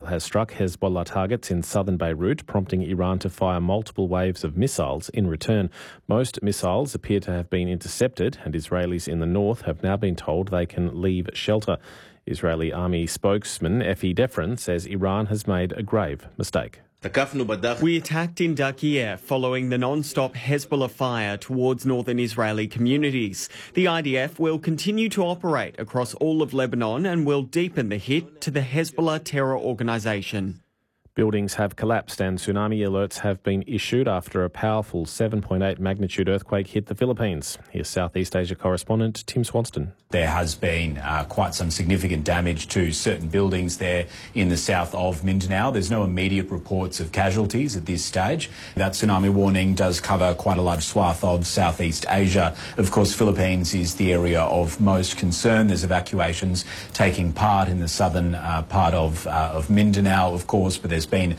has struck Hezbollah targets in southern Beirut, prompting Iran to fire multiple waves of missiles in return. Most missiles appear to have been intercepted, and Israelis in the north have now been told they can leave shelter. Israeli army spokesman Efi Defrin says Iran has made a grave mistake. We attacked in Daqiq following the non-stop Hezbollah fire towards northern Israeli communities. The IDF will continue to operate across all of Lebanon and will deepen the hit to the Hezbollah terror organisation. Buildings have collapsed and tsunami alerts have been issued after a powerful 7.8 magnitude earthquake hit the Philippines. Here's Southeast Asia correspondent Tim Swanston. There has been quite some significant damage to certain buildings there in the south of Mindanao. There's no immediate reports of casualties at this stage. That tsunami warning does cover quite a large swath of Southeast Asia. Of course, Philippines is the area of most concern. There's evacuations taking part in the southern part of Mindanao, of course, but there's been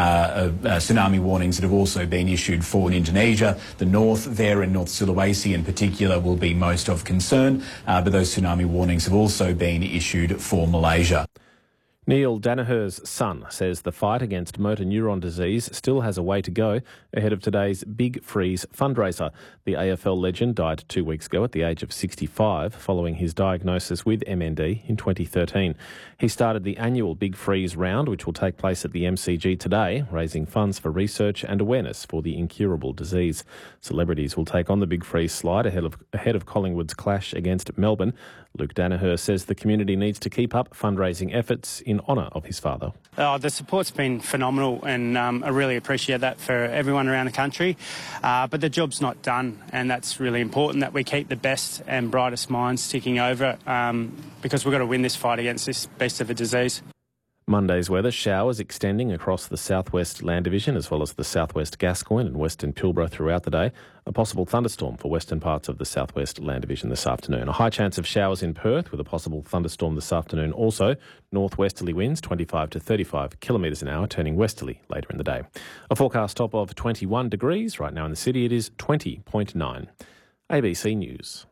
tsunami warnings that have also been issued for Indonesia. The north there in North Sulawesi in particular will be most of concern, but those tsunami warnings have also been issued for Malaysia. Neil Danaher's son says the fight against motor neuron disease still has a way to go ahead of today's Big Freeze fundraiser. The AFL legend died 2 weeks ago at the age of 65 following his diagnosis with MND in 2013. He started the annual Big Freeze round, which will take place at the MCG today, raising funds for research and awareness for the incurable disease. Celebrities will take on the Big Freeze slide ahead of Collingwood's clash against Melbourne. Luke Danaher says the community needs to keep up fundraising efforts in honour of his father. The support's been phenomenal, and I really appreciate that for everyone around the country. But the job's not done, and that's really important that we keep the best and brightest minds ticking over because we've got to win this fight against this beast of a disease. Monday's weather, showers extending across the southwest Land Division as well as the southwest Gascoyne and western Pilbara throughout the day. A possible thunderstorm for western parts of the southwest Land Division this afternoon. A high chance of showers in Perth with a possible thunderstorm this afternoon also. Northwesterly winds 25 to 35 kilometres an hour, turning westerly later in the day. A forecast top of 21 degrees. Right now in the city it is 20.9. ABC News.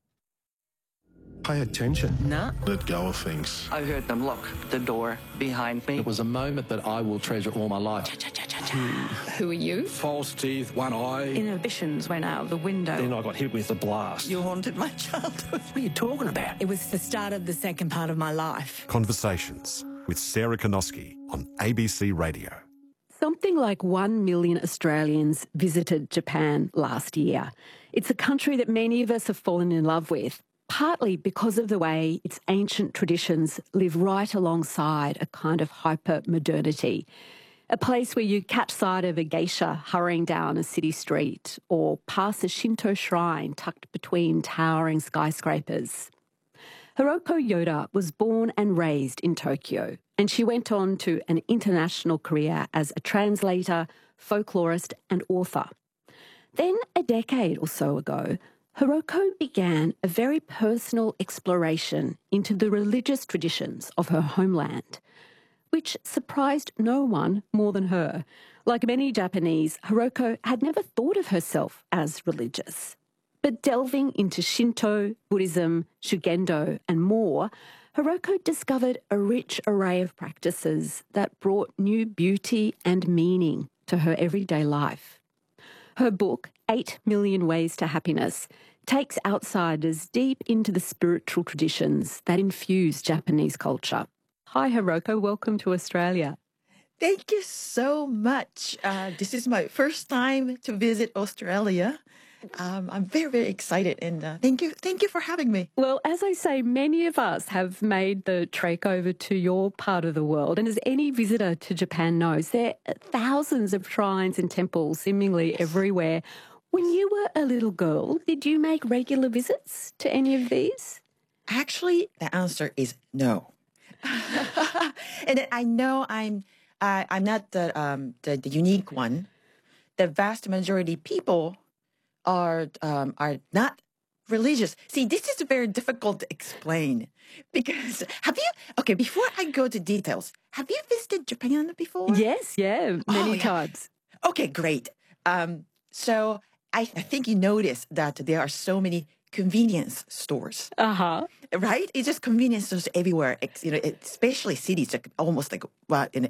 Pay attention. No. Let go of things. I heard them lock the door behind me. It was a moment that I will treasure all my life. Who are you? False teeth, one eye. Inhibitions went out the window. Then I got hit with a blast. You haunted my childhood. What are you talking about? It was the start of the second part of my life. Conversations with Sarah Konoski on ABC Radio. Something like 1 million Australians visited Japan last year. It's a country that many of us have fallen in love with, partly because of the way its ancient traditions live right alongside a kind of hyper-modernity. A place where you catch sight of a geisha hurrying down a city street or pass a Shinto shrine tucked between towering skyscrapers. Hiroko Yoda was born and raised in Tokyo, and she went on to an international career as a translator, folklorist and author. Then, a decade or so ago, Hiroko began a very personal exploration into the religious traditions of her homeland, which surprised no one more than her. Like many Japanese, Hiroko had never thought of herself as religious. But delving into Shinto, Buddhism, Shugendo and more, Hiroko discovered a rich array of practices that brought new beauty and meaning to her everyday life. Her book, 8 Million Ways to Happiness, takes outsiders deep into the spiritual traditions that infuse Japanese culture. Hi, Hiroko. Welcome to Australia. Thank you so much. This is my first time to visit Australia. I'm very, very excited, and thank you for having me. Well, as I say, many of us have made the trek over to your part of the world, and as any visitor to Japan knows, there are thousands of shrines and temples seemingly everywhere. When you were a little girl, did you make regular visits to any of these? Actually, the answer is no. And I know I'm not the unique one. The vast majority of people are not religious. See, this is very difficult to explain because before I go to details, have you visited Japan before? Yes, many times. Okay, great. So I think you noticed that there are so many convenience stores. Uh-huh. Right? It's just convenience stores everywhere. Especially cities, almost like in